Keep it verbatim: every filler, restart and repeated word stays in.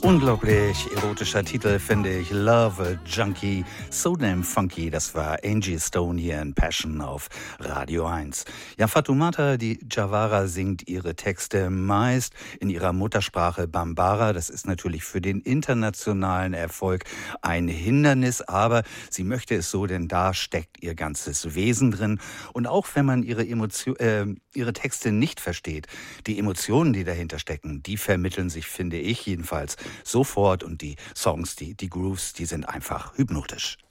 Unglaublich erotischer Titel, finde ich. Love Junkie, so damn funky. Das war Angie Stone hier in Passion auf Radio eins. Ja, Fatoumata die Jawara singt ihre Texte meist in ihrer Muttersprache Bambara. Das ist natürlich für den internationalen Erfolg ein Hindernis, aber sie möchte es so, denn da steckt ihr ganzes Wesen drin. Und auch wenn man ihre, Emotion, äh, ihre Texte nicht versteht, die Emotionen, die dahinter stecken, die vermitteln sich, finde ich jedenfalls, sofort, und die Songs, die, die Grooves, die sind einfach hypnotisch.